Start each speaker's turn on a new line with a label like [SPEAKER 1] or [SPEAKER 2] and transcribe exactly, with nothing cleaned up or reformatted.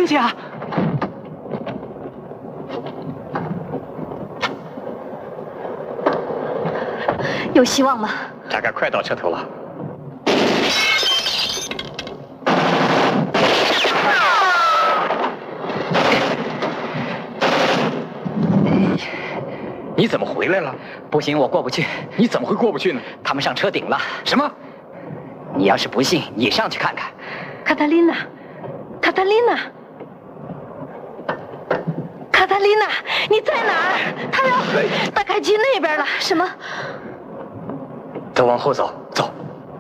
[SPEAKER 1] 进去啊！
[SPEAKER 2] 有希望吗？
[SPEAKER 3] 大概快到车头了。你怎么回来了？
[SPEAKER 1] 不行，我过不去。
[SPEAKER 3] 你怎么会过不去呢？
[SPEAKER 1] 他们上车顶了。
[SPEAKER 3] 什么？
[SPEAKER 1] 你要是不信，你上去看看。
[SPEAKER 2] 卡塔琳娜，卡塔琳娜，卡塔琳娜，你在哪儿？他要打开机那边了。什么？
[SPEAKER 3] 都往后走，走。